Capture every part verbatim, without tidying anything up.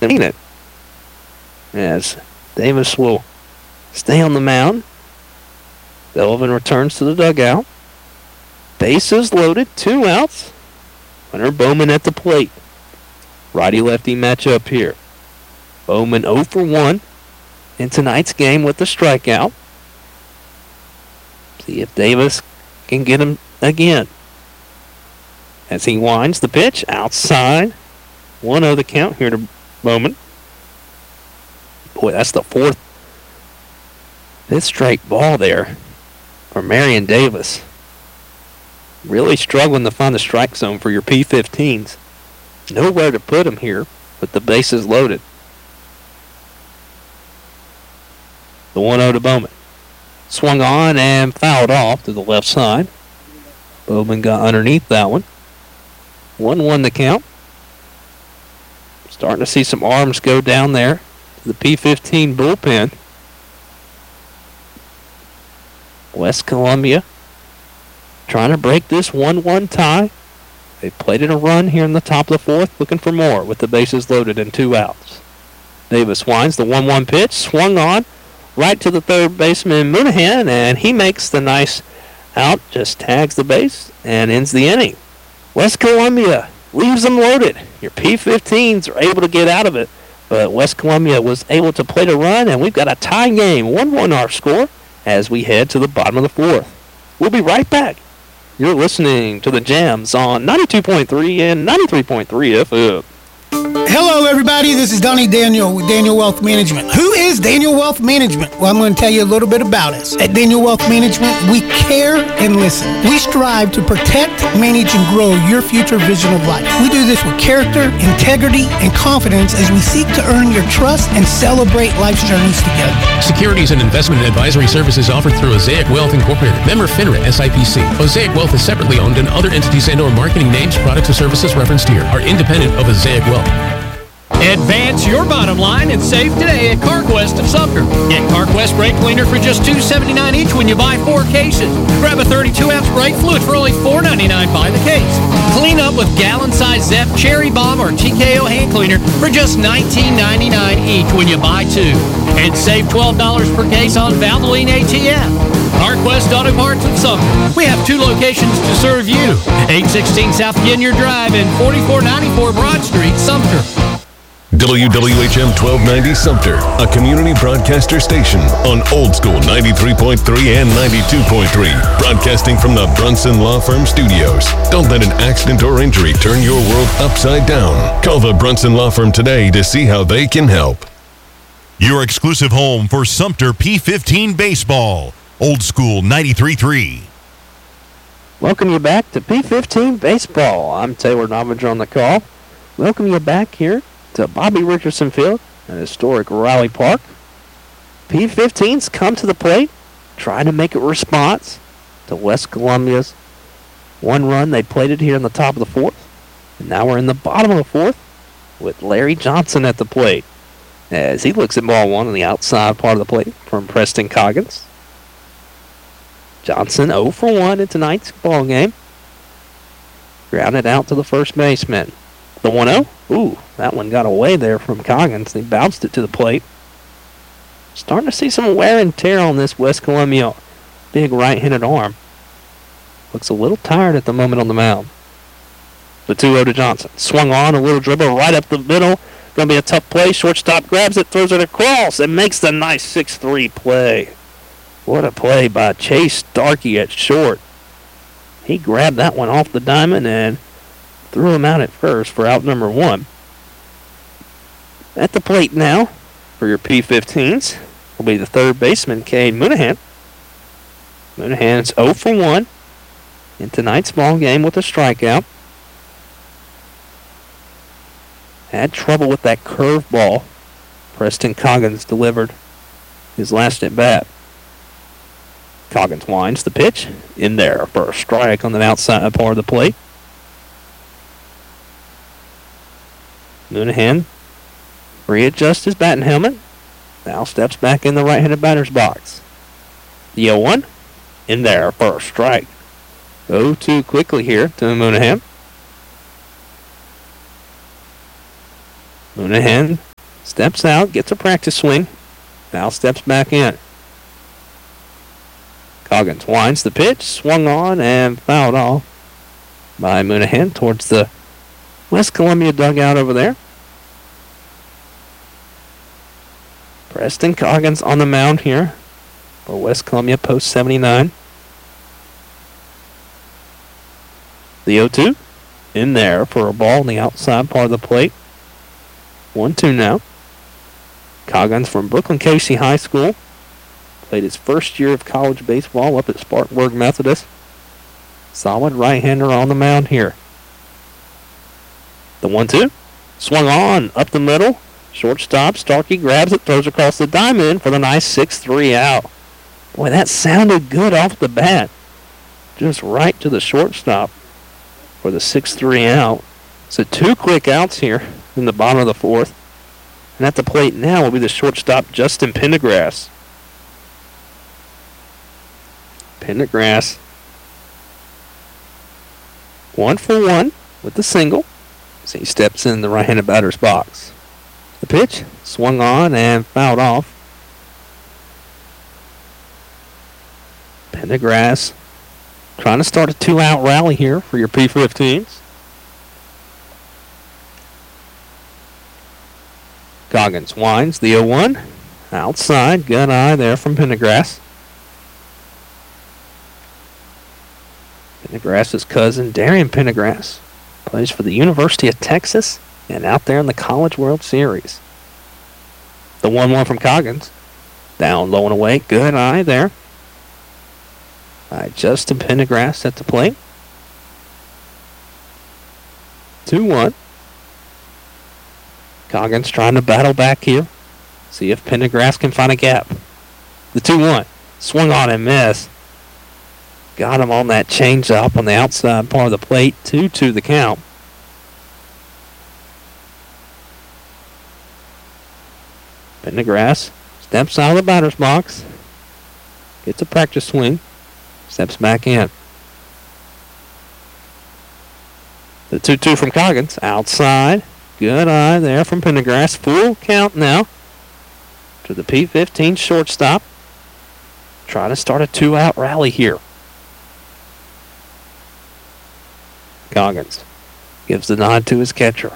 mean it. As Davis will stay on the mound. Sullivan returns to the dugout. Bases loaded, two outs. Hunter Bowman at the plate. Righty-lefty matchup here. Bowman oh for one in tonight's game with the strikeout. See if Davis can get him again. As he winds the pitch outside. one oh the count here to Bowman. Boy, that's the fourth, fifth straight ball there for Marion Davis. Really struggling to find the strike zone for your P fifteens. Nowhere to put him here with the bases loaded. The one oh to Bowman. Swung on and fouled off to the left side. Bowman got underneath that one. one one the count. Starting to see some arms go down there to the P fifteen bullpen. West Columbia trying to break this one one tie. They played in a run here in the top of the fourth, looking for more with the bases loaded and two outs. Davis winds the one one pitch, swung on, right to the third baseman Moonaghan, and he makes the nice out, just tags the base, and ends the inning. West Columbia leaves them loaded. Your P fifteens are able to get out of it, but West Columbia was able to play the run, and we've got a tie game, one one our score, as we head to the bottom of the fourth. We'll be right back. You're listening to the Jams on ninety-two point three and ninety-three point three F M. Hello, everybody. This is Donnie Daniel with Daniel Wealth Management. Who is Daniel Wealth Management? Well, I'm going to tell you a little bit about us. At Daniel Wealth Management, we care and listen. We strive to protect, manage, and grow your future vision of life. We do this with character, integrity, and confidence as we seek to earn your trust and celebrate life's journeys together. Securities and investment and advisory services offered through Osaic Wealth Incorporated. Member FINRA S I P C. Osaic Wealth is separately owned, and other entities and or marketing names, products, or services referenced here are independent of Osaic Wealth. Advance your bottom line and save today at CarQuest of Sumter. Get CarQuest brake cleaner for just two dollars and seventy-nine cents each when you buy four cases. Grab a thirty-two ounce brake fluid for only four dollars and ninety-nine cents by the case. Clean up with gallon-sized Zep Cherry Bomb or T K O hand cleaner for just nineteen ninety-nine each when you buy two. And save twelve dollars per case on Valvoline A T F. CarQuest Auto Parts of Sumter. We have two locations to serve you. eight sixteen South Ginyard Drive and forty-four ninety-four Broad Street, Sumter. W W H M twelve ninety Sumter, a community broadcaster station on Old School ninety-three point three and ninety-two point three, broadcasting from the Brunson Law Firm studios. Don't let an accident or injury turn your world upside down. Call the Brunson Law Firm today to see how they can help. Your exclusive home for Sumter P fifteen baseball. Old School ninety-three point three. Welcome you back to P fifteen baseball. I'm Taylor Novinger on the call. Welcome you back here to Bobby Richardson Field at historic Raleigh Park. P fifteens come to the plate, trying to make a response to West Columbia's one run. They played it here in the top of the fourth. And now we're in the bottom of the fourth with Larry Johnson at the plate as he looks at ball one on the outside part of the plate from Preston Coggins. Johnson oh for one in tonight's ball game. Grounded out to the first baseman. The one oh. Ooh, that one got away there from Coggins. They bounced it to the plate. Starting to see some wear and tear on this West Columbia big right-handed arm. Looks a little tired at the moment on the mound. The two oh to Johnson. Swung on, a little dribble right up the middle. Going to be a tough play. Shortstop grabs it, throws it across, and makes the nice six three play. What a play by Chase Starkey at short. He grabbed that one off the diamond and threw him out at first for out number one. At the plate now for your P fifteens will be the third baseman, Cade Moonaghan. Moonaghan's oh for one in tonight's ball game with a strikeout. Had trouble with that curveball Preston Coggins delivered his last at bat. Coggins winds the pitch in there for a strike on the outside part of the plate. Moonaghan readjusts his batting helmet. Now steps back in the right-handed batter's box. The oh one in there for a strike. oh two quickly here to Moonaghan. Moonaghan Steps out, gets a practice swing. Now steps back in. Coggins winds the pitch, swung on and fouled off by Moonahan towards the West Columbia dugout over there. Preston Coggins on the mound here for West Columbia post seventy-nine. The oh two in there for a ball on the outside part of the plate. one two now. Coggins from Brooklyn Casey High School. Played his first year of college baseball up at Spartanburg Methodist. Solid right-hander on the mound here. The one two. Swung on up the middle. Shortstop, Starkey grabs it, throws across the diamond for the nice six three out. Boy, that sounded good off the bat. Just right to the shortstop for the six three out. So two quick outs here in the bottom of the fourth. And at the plate now will be the shortstop, Justin Pendergrass. Pendergrass. One for one with the single as he steps in the right-handed batter's box. The pitch swung on and fouled off. Pendergrass trying to start a two-out rally here for your P fifteens. Coggins winds the oh one. Outside, good eye there from Pendergrass. Pendergrass's cousin, Darian Pendergrass, plays for the University of Texas and out there in the College World Series. The one one from Coggins. Down low and away. Good eye there by Justin Pendergrass at the plate. two one. Coggins trying to battle back here. See if Pendergrass can find a gap. The two one. Swung on and missed. Got him on that changeup on the outside part of the plate. two two the count. Pendergrass steps out of the batter's box. Gets a practice swing. Steps back in. The two two from Coggins. Outside. Good eye there from Pendergrass. Full count now to the P fifteen shortstop. Trying to start a two-out rally here. Coggins gives the nod to his catcher.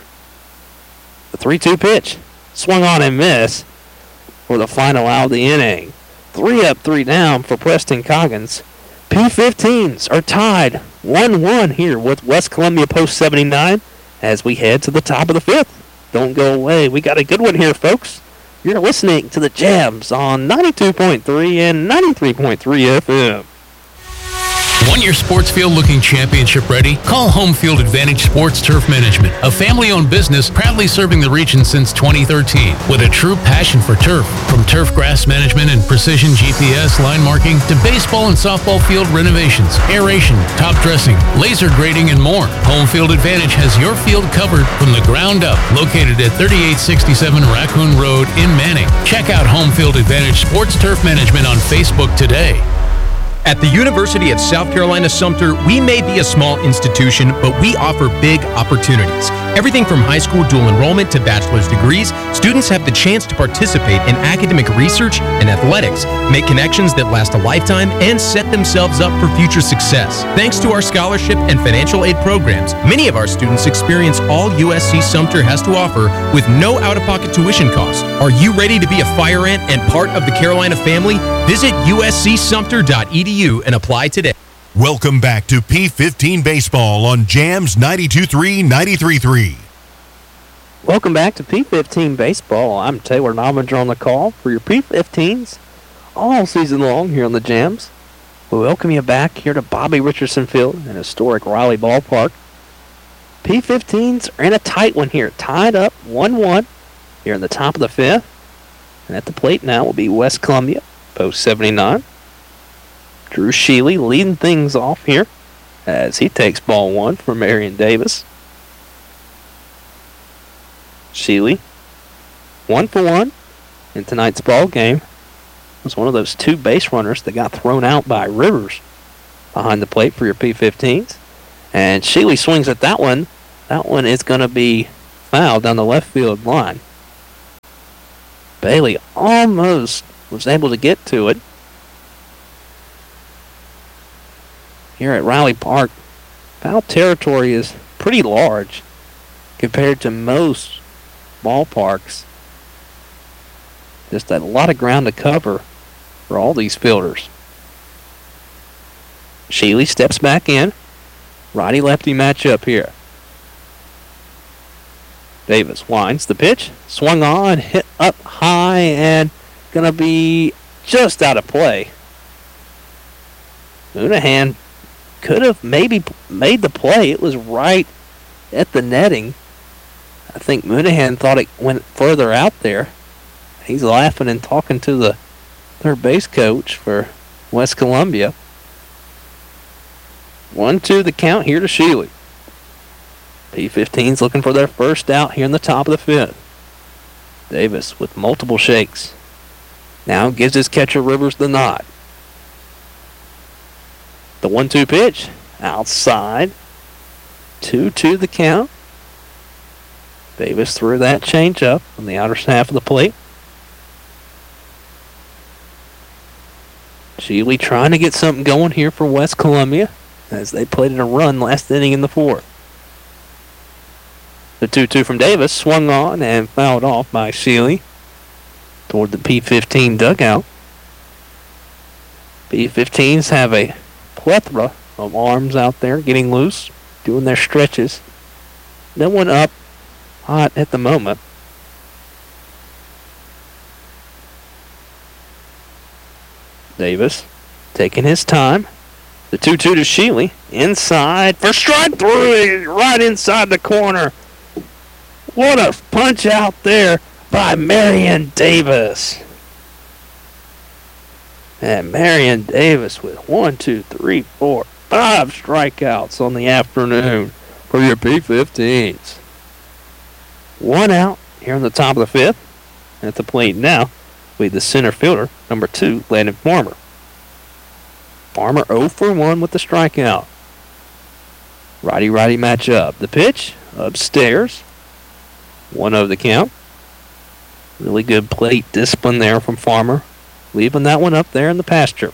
The three two pitch. Swung on and missed for the final out of the inning. Three up, three down for Preston Coggins. P fifteens are tied one one here with West Columbia post seventy-nine as we head to the top of the fifth. Don't go away. We got a good one here, folks. You're listening to the Jams on ninety-two point three and ninety-three point three F M. Want your sports field looking championship ready? Call Home Field Advantage Sports Turf Management, a family-owned business proudly serving the region since twenty thirteen with a true passion for turf. From turf grass management and precision G P S line marking to baseball and softball field renovations, aeration, top dressing, laser grading, and more, Home Field Advantage has your field covered from the ground up. Located at thirty-eight sixty-seven Raccoon Road in Manning. Check out Home Field Advantage Sports Turf Management on Facebook today. At the University of South Carolina Sumter, we may be a small institution, but we offer big opportunities. Everything from high school dual enrollment to bachelor's degrees, students have the chance to participate in academic research and athletics, make connections that last a lifetime, and set themselves up for future success. Thanks to our scholarship and financial aid programs, many of our students experience all U S C Sumter has to offer with no out-of-pocket tuition cost. Are you ready to be a fire ant and part of the Carolina family? Visit U S C Sumter dot E D U and apply today. Welcome back to P fifteen Baseball on Jams ninety-two point three, ninety-three point three. Welcome back to P fifteen Baseball. I'm Taylor Novinger on the call for your P fifteens all season long here on the Jams. We welcome you back here to Bobby Richardson Field in historic Riley Ballpark. P fifteens are in a tight one here, tied up one one here in the top of the fifth. And at the plate now will be West Columbia, post seventy-nine. Drew Sheely leading things off here as he takes ball one from Marion Davis. Sheely, one for one in tonight's ball game. Was one of those two base runners that got thrown out by Rivers behind the plate for your P fifteens. And Sheely swings at that one. That one is going to be fouled down the left field line. Bailey almost was able to get to it. Here at Riley Park, foul territory is pretty large compared to most ballparks. Just a lot of ground to cover for all these fielders. Sheely steps back in. Righty-lefty matchup here. Davis winds the pitch. Swung on, hit up high, and gonna be just out of play. Moonahan could have maybe made the play. It was right at the netting. I think Moonahan thought it went further out there. He's laughing and talking to the third base coach for West Columbia. one two the count here to Sheely. P fifteen's looking for their first out here in the top of the fifth. Davis with multiple shakes. Now gives his catcher Rivers the nod. The one two pitch. Outside. two two the count. Davis threw that change up on the outer half of the plate. Sheely trying to get something going here for West Columbia as they played in a run last inning in the fourth. The two two from Davis swung on and fouled off by Sheely toward the P fifteen dugout. P fifteens have a plethora of arms out there getting loose, doing their stretches. No one up hot at the moment. Davis taking his time. The two two to Sheely. Inside for strike three. Right inside the corner. What a punch out there by Marion Davis. And Marion Davis with one, two, three, four, five strikeouts on the afternoon for your P fifteens. One out here in the top of the fifth. At the plate now with the center fielder, number two, Landon Farmer. Farmer oh for one with the strikeout. Righty-righty matchup. The pitch, upstairs. one oh the count. Really good plate discipline there from Farmer. Leaving that one up there in the pasture.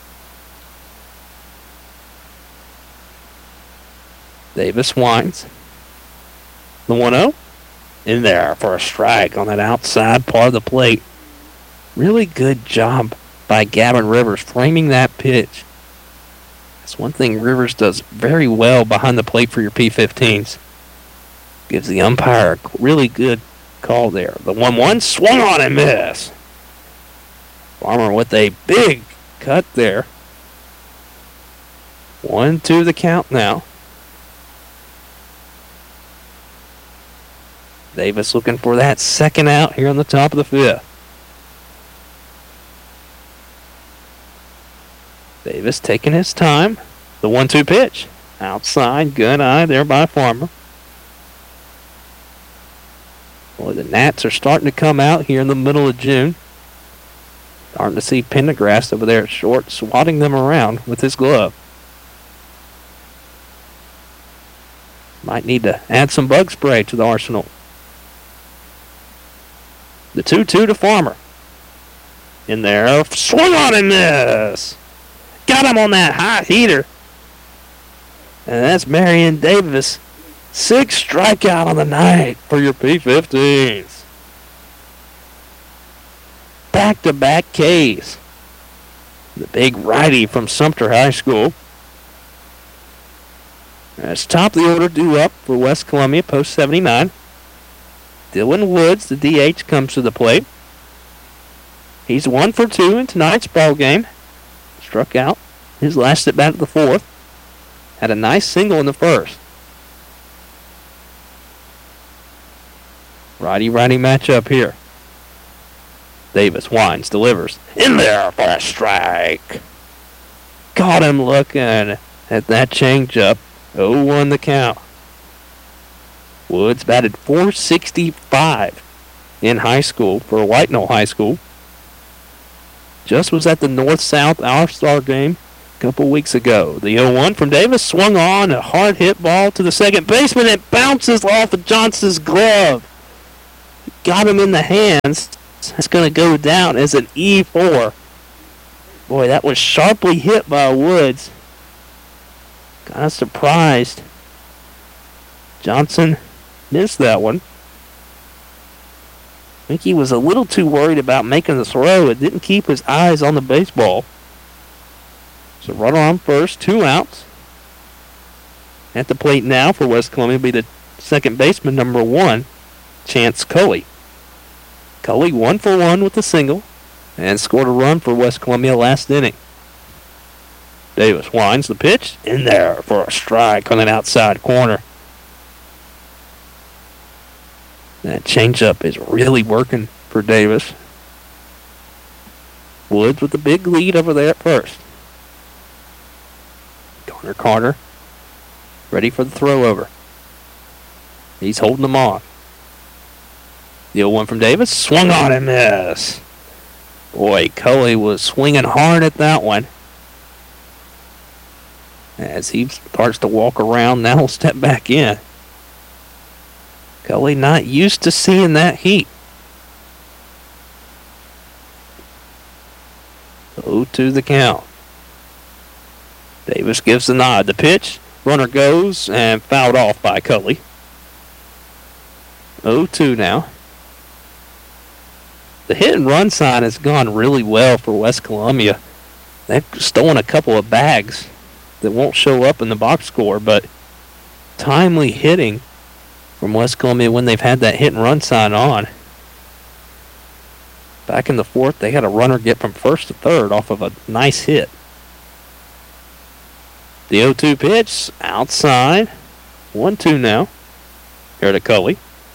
Davis winds. The one oh. In there for a strike on that outside part of the plate. Really good job by Gavin Rivers framing that pitch. That's one thing Rivers does very well behind the plate for your P fifteens. Gives the umpire a really good call there. The one one swung on and missed. Farmer with a big cut there. one two the count now. Davis looking for that second out here on the top of the fifth. Davis taking his time. The one two pitch. Outside, good eye there by Farmer. Boy, the gnats are starting to come out here in the middle of June. Starting to see Pendergrass over there at short, swatting them around with his glove. Might need to add some bug spray to the arsenal. The two two to Farmer. In there, swung on and miss. Got him on that hot heater. And that's Marion Davis. Sixth strikeout on the night for your P fifteens. Back-to-back Ks. The big righty from Sumter High School. That's top of the order due up for West Columbia, post seventy-nine. Dylan Woods, the D H, comes to the plate. He's one for two in tonight's ball game. Struck out his last at bat of the fourth. Had a nice single in the first. Righty-righty matchup here. Davis winds, delivers. In there for a strike. Caught him looking at that changeup. oh one the count. Woods batted four sixty-five in high school for White Knoll High School. Just was at the North-South All-Star game a couple weeks ago. The oh one from Davis swung on, a hard hit ball to the second baseman. It bounces off of Johnson's glove. Got him in the hands It's going to go down as an E four. Boy, that was sharply hit by Woods. Kind of surprised. Johnson missed that one. I think he was a little too worried about making the throw. It didn't keep his eyes on the baseball. So runner on first, two outs. At the plate now for West Columbia will be the second baseman, number one, Chance Cully. Cully one for one with a single and scored a run for West Columbia last inning. Davis winds the pitch in there for a strike on an outside corner. That changeup is really working for Davis. Woods with the big lead over there at first. Connor Carter ready for the throw over. He's holding them off. The oh one from Davis, swung on and miss. Boy, Cully was swinging hard at that one. As he starts to walk around, now he'll step back in. Cully not used to seeing that heat. oh two the count. Davis gives the nod. The pitch, runner goes and fouled off by Cully. oh two now. The hit and run sign has gone really well for West Columbia. They've stolen a couple of bags that won't show up in the box score, but timely hitting from West Columbia when they've had that hit and run sign on. Back in the fourth, they had a runner get from first to third off of a nice hit. The oh two pitch, outside. one two now. Here to Cully.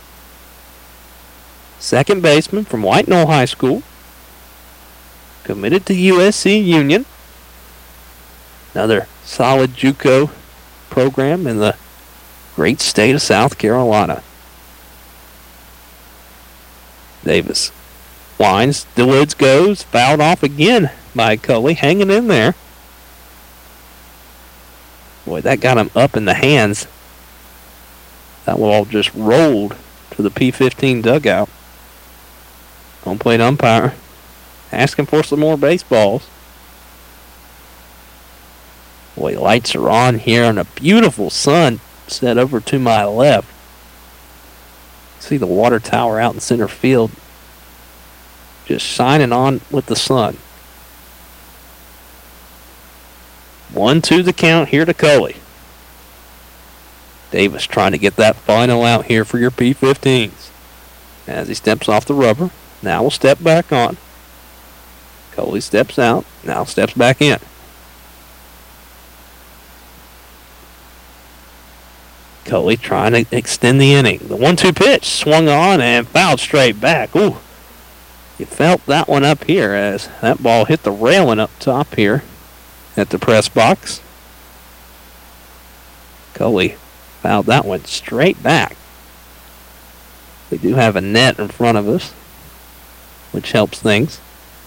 Second baseman from White Knoll High School. Committed to U S C Union. Another solid JUCO program in the great state of South Carolina. Davis winds. The Woods goes. Fouled off again by Cully. Hanging in there. Boy, that got him up in the hands. That ball just rolled to the P fifteen dugout. Home plate umpire asking for some more baseballs. Boy, lights are on here and a beautiful sun set over to my left. See the water tower out in center field just shining on with the sun. One two the count here to Cully. Davis trying to get that final out here for your P fifteens. As he steps off the rubber, now will step back on. Cully steps out, now steps back in. Cully trying to extend the inning. The one two pitch swung on and fouled straight back. Ooh, you felt that one up here as that ball hit the railing up top here at the press box. Cully fouled that one straight back. We do have a net in front of us, which helps things.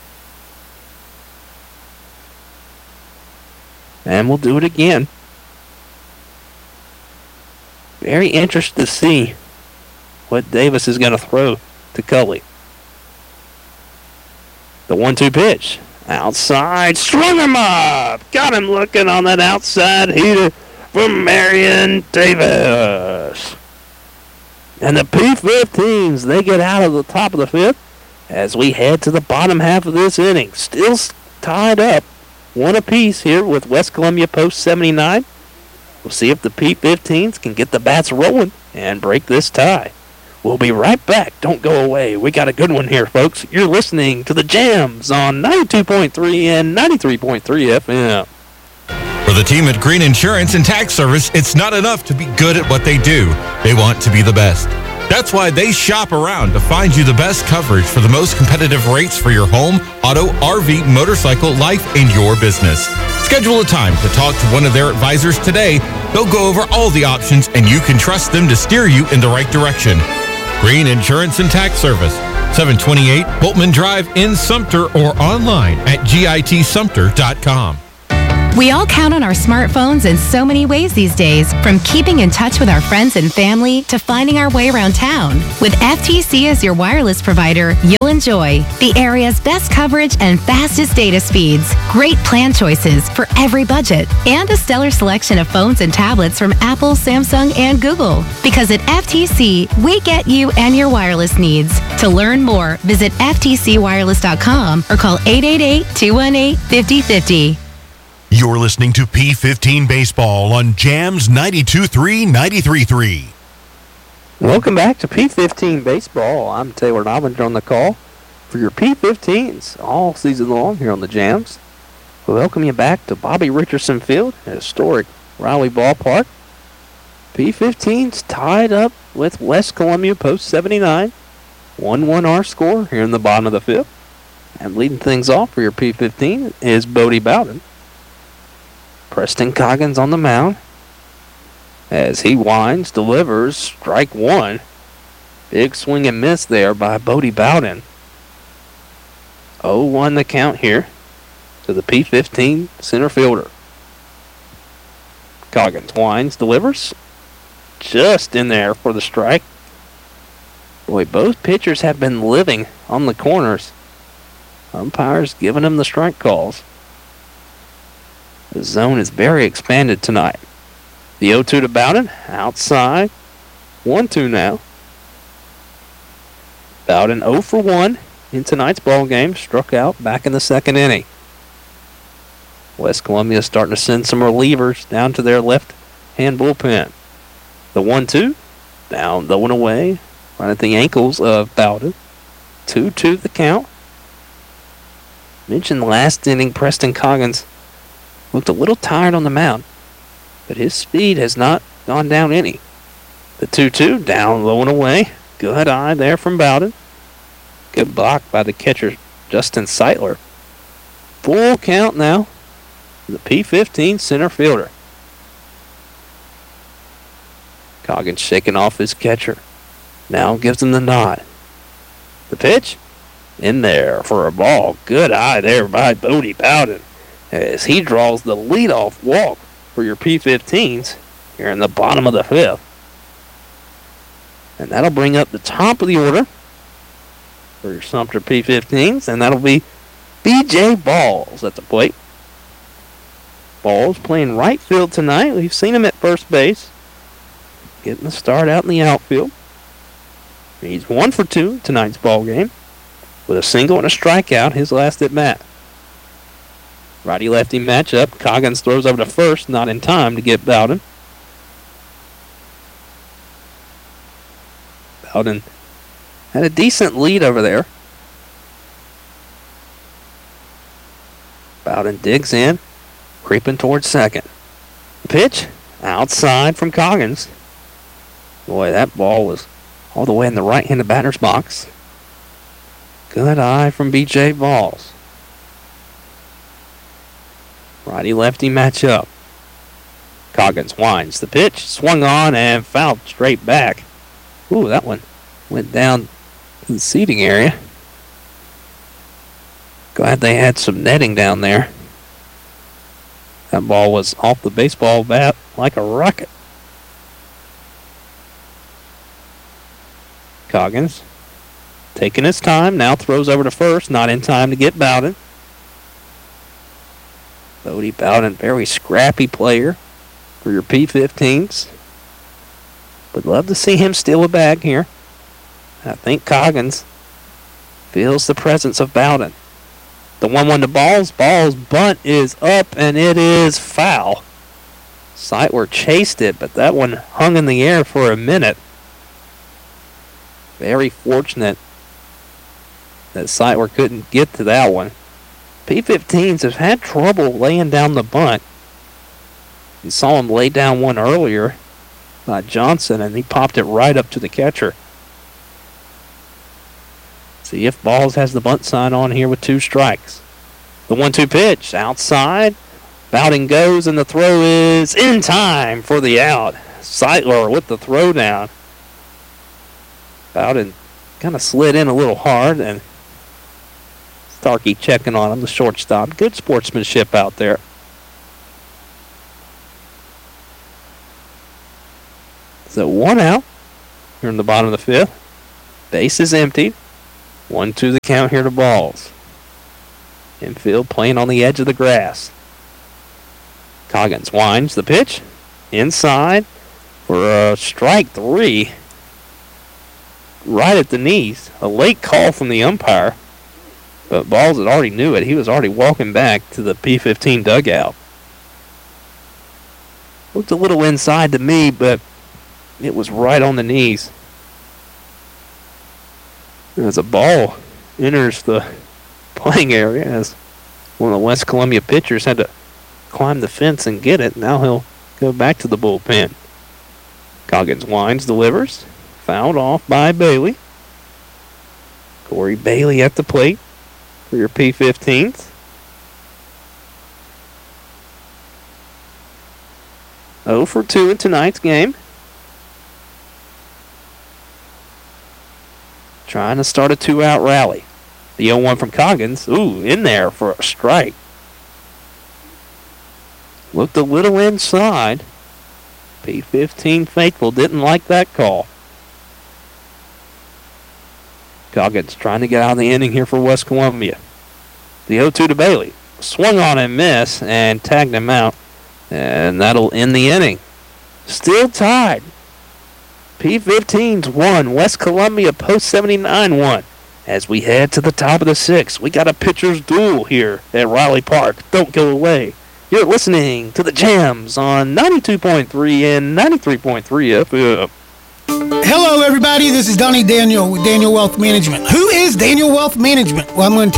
And we'll do it again. Very interested to see what Davis is going to throw to Cully. The one two pitch. Outside. Strung him up. Got him looking on that outside heater from Marion Davis. And the P fifteens, they get out of the top of the fifth as we head to the bottom half of this inning. Still tied up. One apiece here with West Columbia post seventy-nine. We'll see if the P fifteens can get the bats rolling and break this tie. We'll be right back. Don't go away. We got a good one here, folks. You're listening to the Jams on ninety-two point three and ninety-three point three F M. For the team at Green Insurance and Tax Service, it's not enough to be good at what they do. They want to be the best. That's why they shop around to find you the best coverage for the most competitive rates for your home, auto, R V, motorcycle, life, and your business. Schedule a time to talk to one of their advisors today. They'll go over all the options, and you can trust them to steer you in the right direction. Green Insurance and Tax Service, seven twenty-eight Boltman Drive in Sumter, or online at git sumter dot com. We all count on our smartphones in so many ways these days, from keeping in touch with our friends and family to finding our way around town. With F T C as your wireless provider, you'll enjoy the area's best coverage and fastest data speeds, great plan choices for every budget, and a stellar selection of phones and tablets from Apple, Samsung, and Google. Because at F T C, we get you and your wireless needs. To learn more, visit F T C wireless dot com or call eight eight eight, two one eight, five oh five oh. You're listening to P fifteen Baseball on Jams ninety-two point three, ninety-three point three. Welcome back to P fifteen Baseball. I'm Taylor Novinger on the call for your P fifteens all season long here on the Jams. We welcome you back to Bobby Richardson Field at historic Riley Ballpark. P fifteens tied up with West Columbia post seventy-nine. one one our score here in the bottom of the fifth. And leading things off for your P fifteen is Bodie Bowden. Preston Coggins on the mound as he winds, delivers, strike one. Big swing and miss there by Bodie Bowden. oh one the count here to the P fifteen center fielder. Coggins winds, delivers, just in there for the strike. Boy, both pitchers have been living on the corners. Umpires giving them the strike calls. The zone is very expanded tonight. The oh two to Bowden, outside. one two now. Bowden oh for one in tonight's ball game, struck out back in the second inning. West Columbia starting to send some relievers down to their left-hand bullpen. The one two, down, the one away, right at the ankles of Bowden. two two the count. Mentioned last inning, Preston Coggins looked a little tired on the mound, but his speed has not gone down any. The two two, down, low and away. Good eye there from Bowden. Good block by the catcher, Justin Seitler. Full count now. The P fifteen center fielder. Coggins shaking off his catcher. Now gives him the nod. The pitch? In there for a ball. Good eye there by Bodie Bowden as he draws the leadoff walk for your P fifteens here in the bottom of the fifth. And that'll bring up the top of the order for your Sumter P fifteens, and that'll be B J Balls at the plate. Balls playing right field tonight. We've seen him at first base, getting the start out in the outfield. He's one for two in tonight's ball game with a single and a strikeout his last at bat. Righty-lefty matchup. Coggins throws over to first, not in time to get Bowden. Bowden had a decent lead over there. Bowden digs in, creeping towards second. The pitch, outside from Coggins. Boy, that ball was all the way in the right-handed batter's box. Good eye from B J Balls. Righty-lefty matchup. Coggins winds the pitch, swung on and fouled straight back. Ooh, that one went down to the seating area. Glad they had some netting down there. That ball was off the baseball bat like a rocket. Coggins taking his time, now throws over to first, not in time to get Bowden. Bodie Bowden, very scrappy player for your P fifteens. Would love to see him steal a bag here. I think Coggins feels the presence of Bowden. The one one to Balls. Balls' bunt is up, and it is foul. Seitler chased it, but that one hung in the air for a minute. Very fortunate that Seitler couldn't get to that one. P fifteens have had trouble laying down the bunt. You saw him lay down one earlier by Johnson, and he popped it right up to the catcher. See if Balls has the bunt sign on here with two strikes. The one two pitch, outside. Bowden goes, and the throw is in time for the out. Seitler with the throw down. Bowden kind of slid in a little hard, and Starkey checking on him, the shortstop. Good sportsmanship out there. So one out here in the bottom of the fifth. Base is emptied. One two the count here to balls. Infield playing on the edge of the grass. Coggins winds the pitch. Inside for a strike three. Right at the knees. A late call from the umpire. But Balls had already knew it. He was already walking back to the P fifteen dugout. Looked a little inside to me, but it was right on the knees. As a ball enters the playing area, as one of the West Columbia pitchers had to climb the fence and get it. Now he'll go back to the bullpen. Coggins winds, delivers. Fouled off by Bailey. Corey Bailey at the plate for your P fifteens. oh for two in tonight's game. Trying to start a two-out rally. The oh one from Coggins. Ooh, in there for a strike. Looked a little inside. P fifteen faithful didn't like that call. Coggins trying to get out of the inning here for West Columbia. The oh two to Bailey. Swung on and missed and tagged him out. And that'll end the inning. Still tied. P fifteens won. West Columbia Post seventy-nine won. As we head to the top of the sixth, we got a pitcher's duel here at Riley Park. Don't go away. You're listening to the Jams on ninety-two point three and ninety-three point three F M. Hello, everybody. This is Donnie Daniel with Daniel Wealth Management. Who is Daniel Wealth Management? Well, I'm going to tell